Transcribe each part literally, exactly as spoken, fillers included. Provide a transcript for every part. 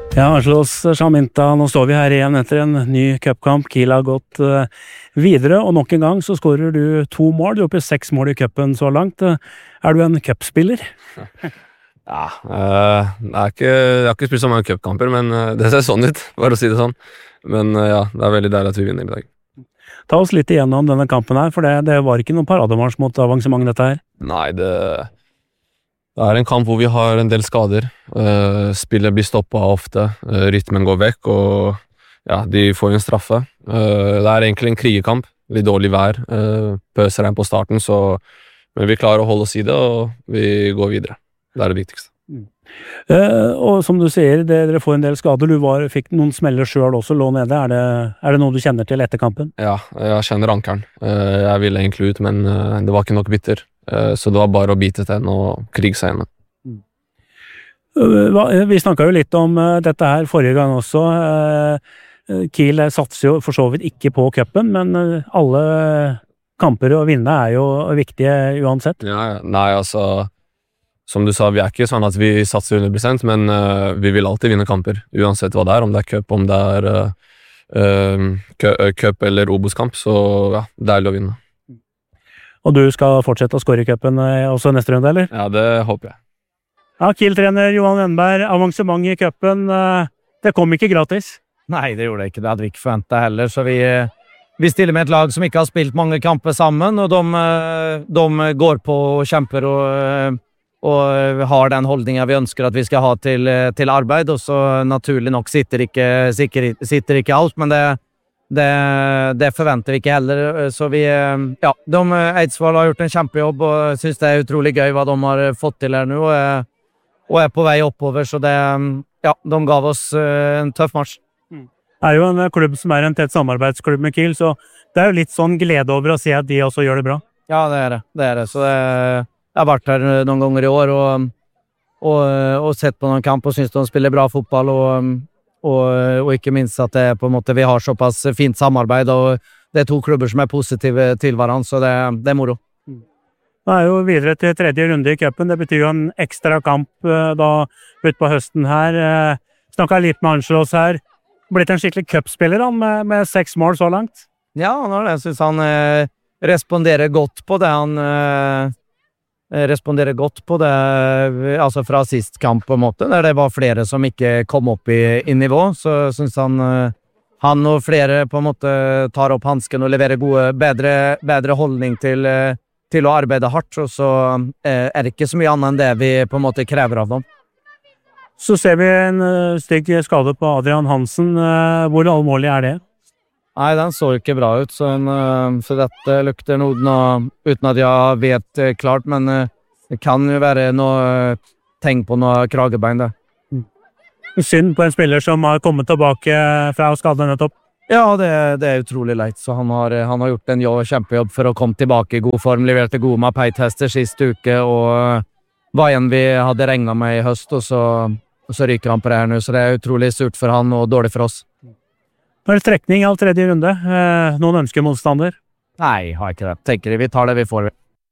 Ja, Arselos Shaminta, nå står vi her igjen etter en ny cupkamp. Kiel har gått uh, videre, og nok en gang så skårer du to mål. Du er oppe i seks mål i cupen så langt. Er du en cupspiller? Ja, uh, jeg, er ikke, jeg har ikke spilt så mange cupkamper, men uh, det ser sånn ut, bare å si det sånn. Men uh, ja, det er veldig deilig at vi vinner i dag. Ta oss litt igjennom denne kampen her, for det, det var ikke noen parademarsj mot avansement dette her. Nei, det... Det er en kamp hvor vi har en del skader. Uh, spillet blir stoppet ofte, uh, rytmen går vekk, og ja, de får en straffe. Uh, det er egentlig en krigekamp, litt dårlig vær, uh, pøser regn på starten, så, men vi klarer å holde oss i det, og vi går videre. Det er det viktigste. Mm. Uh, og som du sier, det, dere får en del skader. Du var, fikk noen smeller selv også, lå nede. Er det, er det noe du kjenner til etter kampen? Ja, jeg kjenner ankeren. Uh, jeg ville egentlig ut, men uh, det var ikke nok bitter. Så det var bare å bite til den og krige seg igjen. Vi snakket jo litt om dette her forrige gang også. Kiel satser jo for så vidt ikke på cupen, men alle kamper å vinne er jo viktige uansett. Ja, nei, altså, som du sa, vi er ikke sånn at vi satser hundre prosent, men uh, vi vil alltid vinne kamper, uansett hva det er, om det er cup, om det er uh, cup eller Obos-kamp, så ja, deilig å vinne. Og du skal fortsette å skåre i cupen også neste runde, eller? Ja, det håper jeg. Ja, Kiel-trener Johan Wennberg, avansement i cupen, det kom ikke gratis? Nei, det gjorde det ikke. Det hadde vi ikke forventet heller, så vi, vi stiller med et lag som ikke har spilt mange kamper sammen, og de, de går på og kjemper og, og har den holdningen vi ønsker at vi skal ha til, til arbeid, og så naturlig nok sitter ikke, sitter, sitter ikke alt, men det Det, det forventer vi ikke heller, så vi, ja, de, Eidsvoll har gjort en kjempejobb, og synes det er utrolig gøy hva de har fått til her nå, og er, og er på vei oppover, så det, ja, de gav oss en tøff marsj. Det er jo en klubb som er en tett samarbeidsklubb med Kiel, så det er jo litt sånn glede over å se at de også gjør det bra. Ja, det er det, det er det, så det, jeg har vært her noen ganger i år, og, og, og sett på noen kamp, og synes de spiller bra fotball, og Og, og ikke minst at det, på en måte, vi har såpass fint samarbeid, og det er to klubber som er positive til hverandre, så det, det er moro. Det er jo videre til tredje runde i cupen. Det betyr jo en ekstra kamp da ut på høsten her. Snakket litt med Arselos her. Blitt en skikkelig cupspiller han, med, med seks mål så langt. Ja, han har det. Jeg synes han eh, responderer godt på det. Han eh, responderer godt på det, altså fra sist kamp på en måte, der det var flere som ikke kom opp i, i nivå, så synes han han og flere på en måte tar opp hansken og leverer gode, bedre, bedre holdning til, til å arbeide hardt, og så er det ikke så mye annet enn det vi på en måte krever av dem. Så ser vi en stygg skade på Adrian Hansen. Hvor alvorlig er det? Nei, den så ikke bra ut, så, en, så dette lukter noe, noe uten at jeg vet klart, men det kan jo være noe tegn på noe kragebein der. Mm. Synd på en spiller som har kommet tilbake fra skaden nettopp. Ja, det, det er utrolig leit, så han har, han har gjort en jobb, kjempejobb for å komme tilbake i god form, leverte gode mapei-tester sist uke, og var en vi hadde regnet med i høst, og så, og så ryker han på det her nå, så det er utrolig surt for han og dårlig for oss. Nå er det trekning av tredje runde. Eh, noen ønsker motstander? Nei, har ikke det. Tenker vi tar det vi får.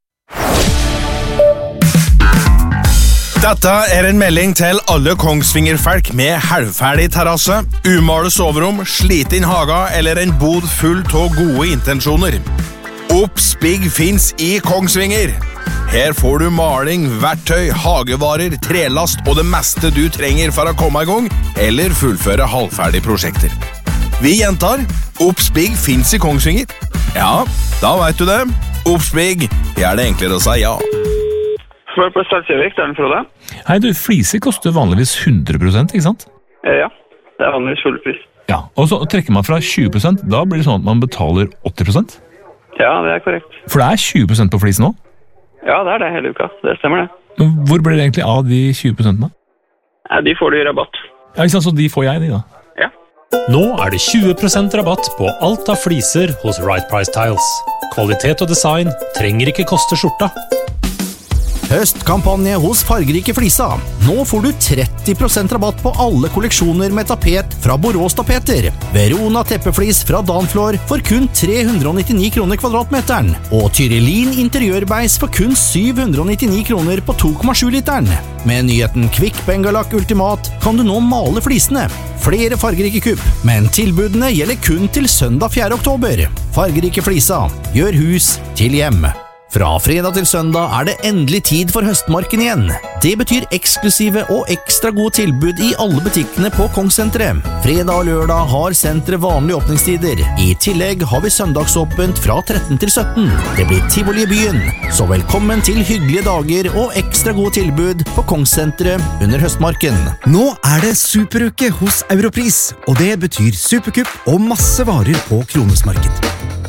Dette er en melding til alle Kongsvinger-folk med halvferdig terrasse, umale soverom, sliten haga eller en bod full av gode intensjoner. Obs-Big finnes i Kongsvinger. Her får du maling, verktøy, hagevarer, trelast og det meste du trenger for å komme i gang eller fullføre halvferdige prosjekter. Vi gjentar, Obs-Big finnes i Kongsvinger. Ja, da vet du det. Obs-Big, er det enklere å si ja. Spør på Stalsjøvik, det er den Frode. Hei du, fliser koster vanligvis hundre prosent, ikke sant? Ja, det er vanligvis full pris. Ja, og så trekker man fra tjue prosent, da blir det sånn at man betaler åtti prosent? Ja, det er korrekt. For det er tjue prosent på flisen nå? Ja, det er det hele uka, det stemmer det. Men hvor blir det egentlig av de tjue prosentene? Ja, de får du i rabatt. Ja, ikke sant, så de får jeg, de da? Ja. Nå er det tjue prosent rabatt på alt av fliser hos Right Price Tiles. Kvalitet og design trenger ikke koste skjorta. Høstkampanje hos Fargerike Flisa. Nå får du tretti prosent rabatt på alle kolleksjoner med tapet fra Borås Tapeter. Verona teppeflis fra Danflor for kun tre hundre og nittini kroner kvadratmeteren. Og Tyrellin interiørbeis for kun syv hundre og nittini kroner på to komma sju literen. Med nyheten Kvikk Bengalak Ultimat kan du nå male flisene. Flere fargerike kupp, men tilbudene gjelder kun til søndag fjerde oktober. Fargerike Flisa. Gjør hus til hjem. Fra fredag til søndag er det endelig tid for høstmarken igjen. Det betyr eksklusive og ekstra gode tilbud i alle butikkene på Kongssenteret. Fredag og lørdag har senteret vanlige åpningstider. I tillegg har vi søndagsåpent fra tretten til sytten. Det blir tivoli i byen, så velkommen til hyggelige dager og ekstra gode tilbud på Kongssenteret under høstmarken. Nå er det superuke hos Europris, og det betyr superkupp og masse varer på Kronesmarked.